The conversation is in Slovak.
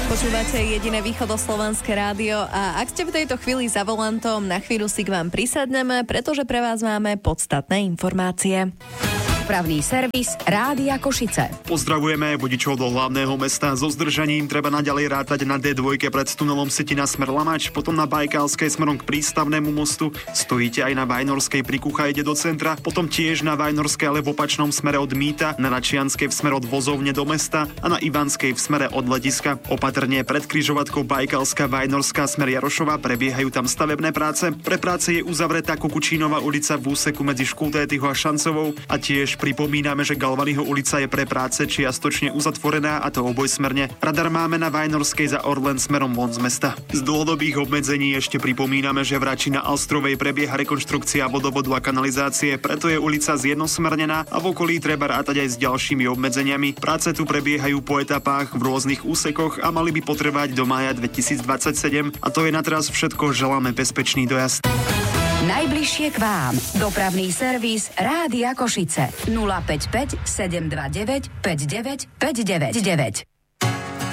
Počúvate jediné východoslovanské rádio a ak ste v tejto chvíli za volantom, na chvíľu si k vám prisadneme, pretože pre vás máme podstatné informácie. Dopravný servis Rádia Košice. Pozdravujeme vodičov do hlavného mesta. So zdržaním treba naďalej rátať na D2 pred tunelom Setina smer Lamač, potom na Bajkalskej smerom k prístavnému mostu. Stojíte aj na Vajnorskej pri Kuchajde do centra, potom tiež na Vajnorskej, ale v opačnom smere od Mýta, na Račianskej v smere od Vozovne do mesta a na Ivanskej v smere od letiska. Opatrne pred križovatkou Bajkalská Vajnorská smer Jarošova prebiehajú tam stavebné práce. Pre práce je uzavretá Kukučínova ulica v úseku medzi Škultétyho a Šancovou a tiež pripomíname, že Galvanyho ulica je pre práce čiastočne uzatvorená, a to obojsmerne. Radar máme na Vajnorskej za Orlen smerom von z mesta. Z dlhodobých obmedzení ešte pripomíname, že v Rači na Alstrovej prebieha rekonštrukcia vodovodu a kanalizácie, preto je ulica zjednosmernená a v okolí treba rátať aj s ďalšími obmedzeniami. Práce tu prebiehajú po etapách v rôznych úsekoch a mali by potrvať do mája 2027. A to je na teraz všetko, želáme bezpečný dojazd. Najbližšie k vám. Dopravný servis Rádia Košice. 055 729 59 599.